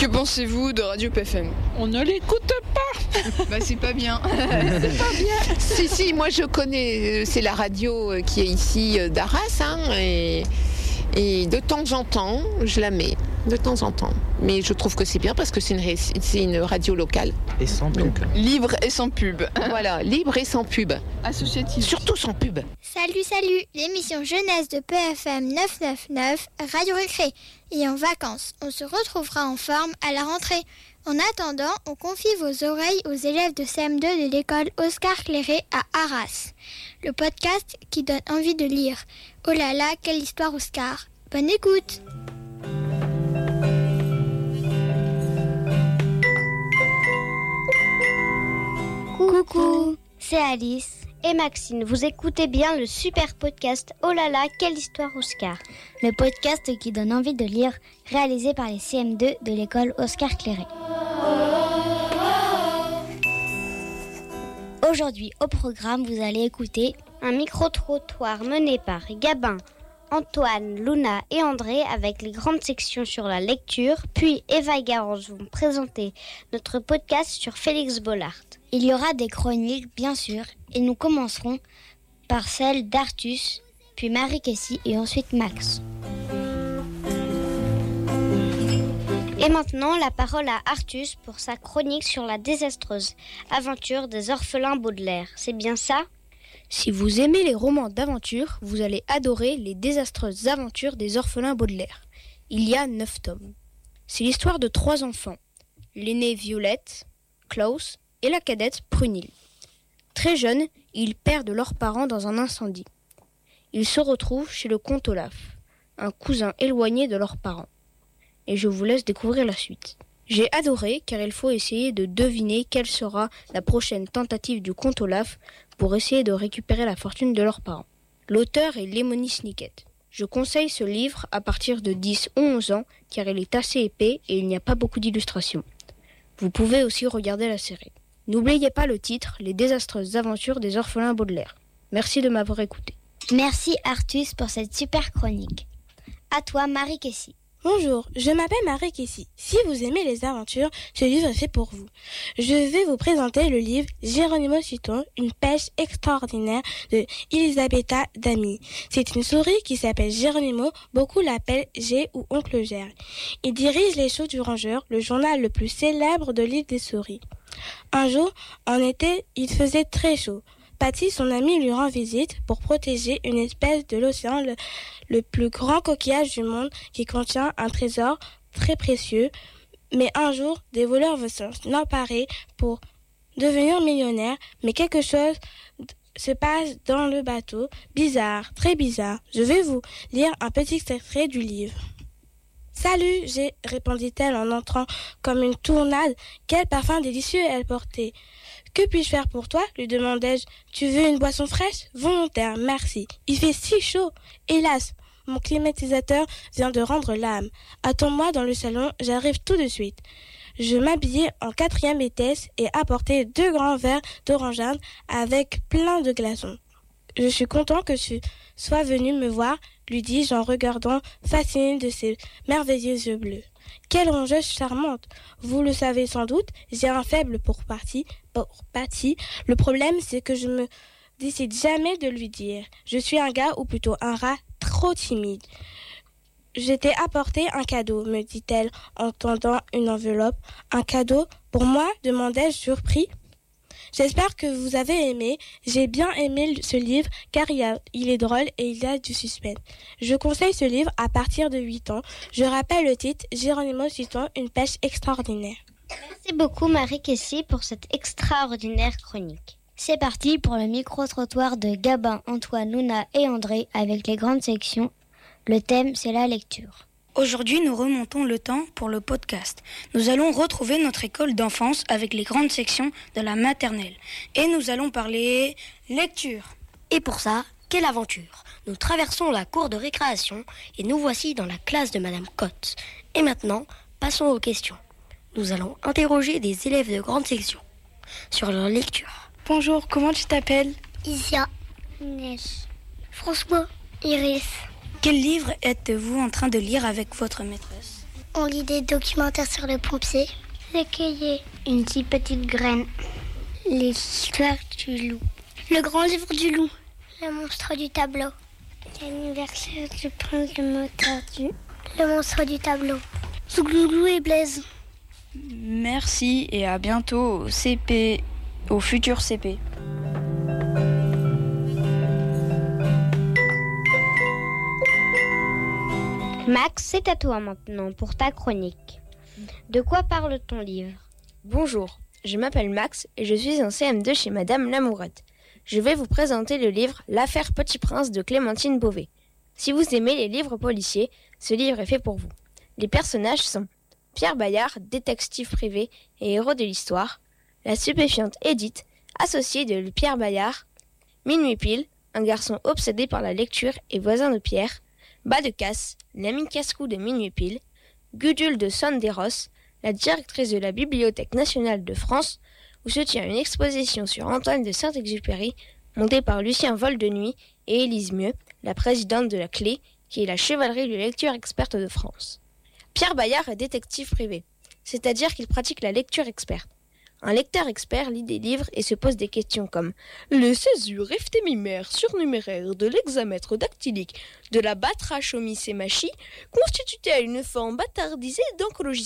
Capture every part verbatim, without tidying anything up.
Que pensez-vous de Radio P F M ? On ne l'écoute pas. Bah c'est pas bien. C'est pas bien. Si, si, moi je connais, c'est la radio qui est ici d'Arras, hein, et, et de temps en temps, je la mets, de temps en temps. Mais je trouve que c'est bien parce que c'est une, c'est une radio locale. Et sans pub. Libre et sans pub. Voilà, libre et sans pub. Associative. Surtout sans pub. Salut, salut, l'émission jeunesse de P F M neuf cent quatre-vingt-neuf, Radio Récré. Et en vacances, on se retrouvera en forme à la rentrée. En attendant, on confie vos oreilles aux élèves de C M deux de l'école Oscar Clairé à Arras. Le podcast qui donne envie de lire. Oh là là, quelle histoire Oscar. Bonne écoute. Coucou, c'est Alice et Maxine. Vous écoutez bien le super podcast Oh là là, quelle histoire Oscar. Le podcast qui donne envie de lire, réalisé par les C M deux de l'école Oscar Clairé. Aujourd'hui, au programme, vous allez écouter un micro-trottoir mené par Gabin, Antoine, Luna et André avec les grandes sections sur la lecture. Puis Eva et Garance vont présenter notre podcast sur Félix Bollard. Il y aura des chroniques, bien sûr, et nous commencerons par celle d'Artus, puis Marie-Kessie et ensuite Max. Et maintenant, la parole à Artus pour sa chronique sur la désastreuse aventure des orphelins Baudelaire. C'est bien ça ? Si vous aimez les romans d'aventure, vous allez adorer les désastreuses aventures des orphelins Baudelaire. Il y a neuf tomes. C'est l'histoire de trois enfants, l'aîné Violette, Klaus et la cadette Prunille. Très jeunes, ils perdent leurs parents dans un incendie. Ils se retrouvent chez le comte Olaf, un cousin éloigné de leurs parents. Et je vous laisse découvrir la suite. J'ai adoré car il faut essayer de deviner quelle sera la prochaine tentative du comte Olaf pour essayer de récupérer la fortune de leurs parents. L'auteur est Lemony Snicket. Je conseille ce livre à partir de dix ou onze ans car il est assez épais et il n'y a pas beaucoup d'illustrations. Vous pouvez aussi regarder la série. N'oubliez pas le titre, Les désastreuses aventures des orphelins Baudelaire. Merci de m'avoir écouté. Merci Artus pour cette super chronique. À toi Marie-Kessie. Bonjour, je m'appelle Marie-Kessie. Si vous aimez les aventures, ce livre est fait pour vous. Je vais vous présenter le livre Geronimo Sutton, une pêche extraordinaire de Elisabetta Dami. C'est une souris qui s'appelle Geronimo, beaucoup l'appellent G ou Oncle Ger. Il dirige les Shows du Rangeur, le journal le plus célèbre de l'île des souris. Un jour, en été, il faisait très chaud. Patty, son ami, lui rend visite pour protéger une espèce de l'océan, le, le plus grand coquillage du monde qui contient un trésor très précieux. Mais un jour, des voleurs veulent s'en emparer pour devenir millionnaires, mais quelque chose se passe dans le bateau. Bizarre, très bizarre. Je vais vous lire un petit extrait du livre. « Salut, j'ai, répondit-elle en entrant comme une tornade. Quel parfum délicieux elle portait. Que puis-je faire pour toi ? Lui demandai-je. Tu veux une boisson fraîche ? Volontaire, merci. Il fait si chaud. Hélas, mon climatisateur vient de rendre l'âme. Attends-moi dans le salon, j'arrive tout de suite. Je m'habillai en quatrième vitesse et apportai deux grands verres d'orangeade avec plein de glaçons. Je suis content que tu sois venu me voir, lui dis-je en regardant fasciné de ses merveilleux yeux bleus. Quelle rongeuse charmante! Vous le savez sans doute, j'ai un faible pour Patty. Pour Patty. Le problème, c'est que je me décide jamais de lui dire. Je suis un gars, ou plutôt un rat, trop timide. Je t'ai apporté un cadeau, me dit-elle en tendant une enveloppe. Un cadeau pour moi ? Demandai-je surpris. J'espère que vous avez aimé. J'ai bien aimé ce livre car il, a, il est drôle et il a du suspense. Je conseille ce livre à partir de huit ans. Je rappelle le titre, Geronimo Sutton, une pêche extraordinaire. Merci beaucoup Marie-Kessie pour cette extraordinaire chronique. C'est parti pour le micro-trottoir de Gabin, Antoine, Luna et André avec les grandes sections. Le thème, c'est la lecture. Aujourd'hui, nous remontons le temps pour le podcast. Nous allons retrouver notre école d'enfance avec les grandes sections de la maternelle. Et nous allons parler lecture. Et pour ça, quelle aventure! Nous traversons la cour de récréation et nous voici dans la classe de Madame Cotte. Et maintenant, passons aux questions. Nous allons interroger des élèves de grande section sur leur lecture. Bonjour, comment tu t'appelles? Isia, Inès, François, Iris. Quel livre êtes-vous en train de lire avec votre maîtresse? On lit des documentaires sur le pompier. Recueillir Une si petite graine. l'histoire du loup. Le grand livre du loup. Le monstre du tableau. L'anniversaire du prince de Motardu. Le monstre du tableau. Zouglou et Blaise. Merci et à bientôt au C P, au futur C P. Max, c'est à toi maintenant pour ta chronique. De quoi parle ton livre ? Bonjour, je m'appelle Max et je suis en C M deux chez Madame Lamourette. Je vais vous présenter le livre L'affaire Petit Prince de Clémentine Beauvais. Si vous aimez les livres policiers, ce livre est fait pour vous. Les personnages sont Pierre Bayard, détective privé et héros de l'histoire, la stupéfiante Edith, associée de Pierre Bayard, Minuit Pile, un garçon obsédé par la lecture et voisin de Pierre, Bas de Casse, l'ami casse-cou de Minuit Pile, Gudule de Sonderos, la directrice de la Bibliothèque nationale de France, où se tient une exposition sur Antoine de Saint-Exupéry, montée par Lucien Voldenuy et Élise Mieux, la présidente de la Clé, qui est la chevalerie de lecture experte de France. Pierre Bayard est détective privé, c'est-à-dire qu'il pratique la lecture experte. Un lecteur expert lit des livres et se pose des questions comme « Le césure éphémère surnuméraire de l'hexamètre dactylique de la batrachomycémachie constitue-t-elle une forme bâtardisée d'oncologicium ?»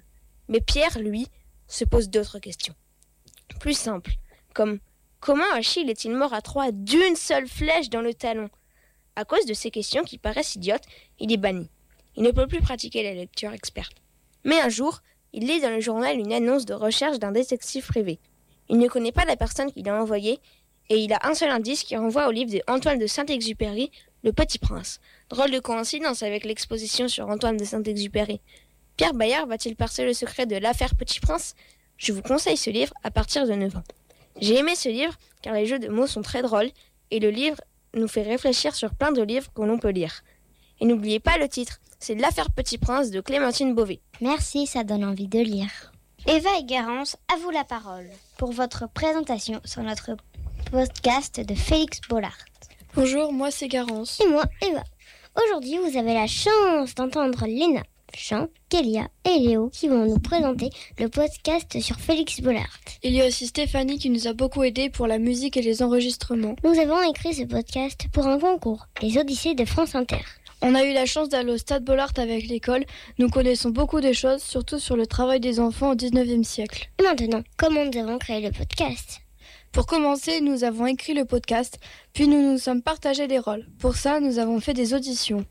Mais Pierre, lui, se pose d'autres questions. Plus simples, comme « Comment Achille est-il mort à Troie d'une seule flèche dans le talon ?» À cause de ces questions qui paraissent idiotes, il est banni. Il ne peut plus pratiquer la lecture experte. Mais un jour, il lit dans le journal une annonce de recherche d'un détective privé. Il ne connaît pas la personne qui l'a envoyé et il a un seul indice qui renvoie au livre de Antoine de Saint-Exupéry, Le Petit Prince. Drôle de coïncidence avec l'exposition sur Antoine de Saint-Exupéry. Pierre Bayard va-t-il percer le secret de l'affaire Petit Prince ? Je vous conseille ce livre à partir de neuf ans. J'ai aimé ce livre car les jeux de mots sont très drôles et le livre nous fait réfléchir sur plein de livres que l'on peut lire. Et n'oubliez pas le titre, c'est L'affaire Petit Prince de Clémentine Beauvais. Merci, ça donne envie de lire. Eva et Garance, à vous la parole pour votre présentation sur notre podcast de Félix Bollard. Bonjour, moi c'est Garance. Et moi, Eva. Aujourd'hui, vous avez la chance d'entendre Léna, Jean, Kélia et Léo qui vont nous présenter le podcast sur Félix Bollard. Il y a aussi Stéphanie qui nous a beaucoup aidé pour la musique et les enregistrements. Nous avons écrit ce podcast pour un concours, les Odyssées de France Inter. On a eu la chance d'aller au Stade Bollard avec l'école. Nous connaissons beaucoup de choses, surtout sur le travail des enfants au dix-neuvième siècle. Et maintenant, comment nous avons créé le podcast ? Pour commencer, nous avons écrit le podcast, puis nous nous sommes partagés les rôles. Pour ça, nous avons fait des auditions.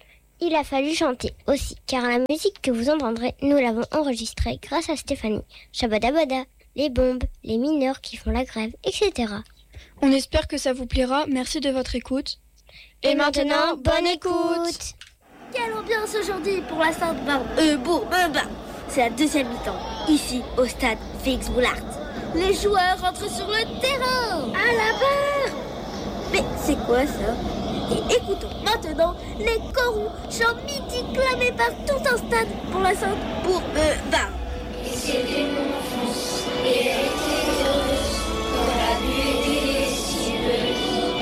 Il a fallu chanter aussi, car la musique que vous entendrez, nous l'avons enregistrée grâce à Stéphanie. Shabadabada, les bombes, les mineurs qui font la grève, et cetera. On espère que ça vous plaira. Merci de votre écoute. Et maintenant, bonne écoute. Quelle ambiance aujourd'hui pour la Sainte-Barbe. Euh, bon, ben, ben. C'est la deuxième mi-temps, ici au stade Félix Bollard. Les joueurs rentrent sur le terrain. À la barre. Mais c'est quoi ça ? Et écoutons maintenant les corons, chants mythiques clamés par tout un stade pour la Sainte-Barbe. Et c'est une enfance, et elle était heureuse dans la buée des cieux.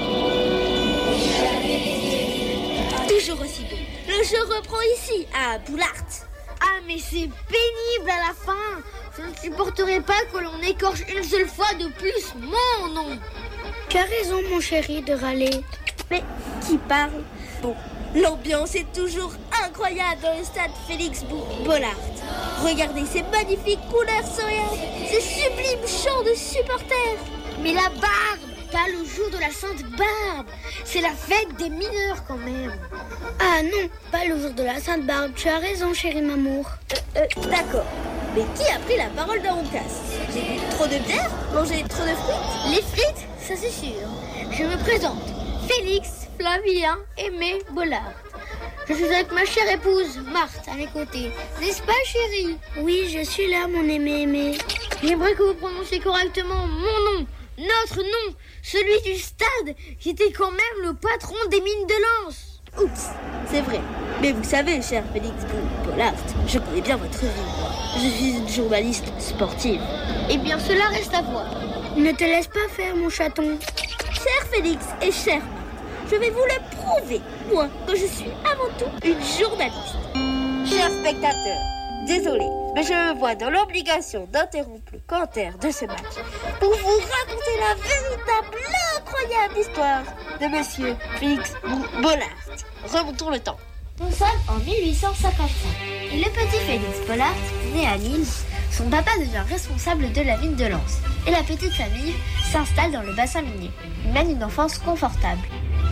Toujours aussi beau. Le jeu reprend ici, à Bollard. Ah, mais c'est pénible à la fin. Je ne supporterai pas que l'on écorche une seule fois de plus mon nom. Tu as raison, mon chéri, de râler. Mais qui parle ? Bon, l'ambiance est toujours incroyable dans le stade Félix Bollard. Regardez ces magnifiques couleurs solaires, ces sublimes chants de supporters. Mais la barbe, pas le jour de la Sainte-Barbe. C'est la fête des mineurs quand même. Ah non, pas le jour de la Sainte-Barbe. Tu as raison, chéri Mamour. Euh, euh, d'accord. Mais qui a pris la parole dans mon classe ? J'ai bu trop de bière ? Mangé trop de frites ? Les frites, ça c'est sûr. Je me présente. Félix, Flavien, Aimé, Bollard. Je suis avec ma chère épouse, Marthe, à mes côtés. N'est-ce pas, chérie ? Oui, je suis là, mon aimé aimé. J'aimerais que vous prononciez correctement mon nom, notre nom, celui du stade, qui était quand même le patron des mines de Lens. Oups, c'est vrai. Mais vous savez, cher Félix Bollard, je connais bien votre vie, moi. Je suis une journaliste sportive. Eh bien, cela reste à voir. Ne te laisse pas faire, mon chaton. Cher Félix et cher Marthe, je vais vous le prouver, moi, que je suis avant tout une journaliste. Chers spectateurs, désolé, mais je me vois dans l'obligation d'interrompre le commentaire de ce match pour vous raconter la véritable, incroyable histoire de Monsieur Félix Bollard. Remontons le temps. Nous sommes en mille huit cent cinquante-cinq et le petit Félix Bollard, né à Lille, son papa devient responsable de la mine de Lens et la petite famille s'installe dans le bassin minier. Il mène une enfance confortable.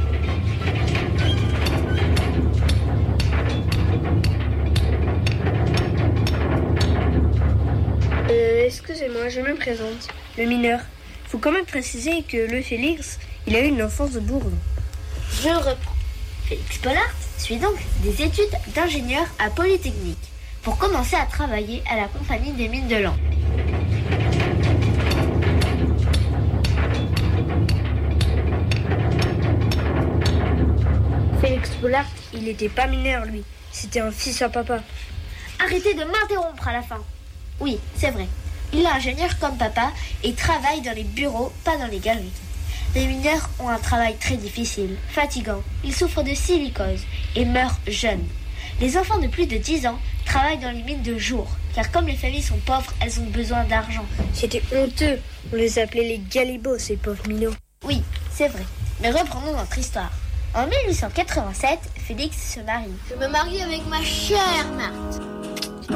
Euh, excusez-moi, je me présente. Le mineur. Faut quand même préciser que le Félix, il a eu une enfance de bourdon. Je reprends. Félix Bollard suit donc des études d'ingénieur à Polytechnique pour commencer à travailler à la compagnie des mines de Lens. Félix Bollard, il n'était pas mineur, lui. C'était un fils à papa. Arrêtez de m'interrompre à la fin. Oui, c'est vrai. Il est ingénieur comme papa et travaille dans les bureaux, pas dans les galeries. Les mineurs ont un travail très difficile, fatigant. Ils souffrent de silicose et meurent jeunes. Les enfants de plus de dix ans travaillent dans les mines de jour, car comme les familles sont pauvres, elles ont besoin d'argent. C'était honteux. On les appelait les galibots, ces pauvres minots. Oui, c'est vrai. Mais reprenons notre histoire. En mille huit cent quatre-vingt-sept, Félix se marie. Je me marie avec ma chère Marthe.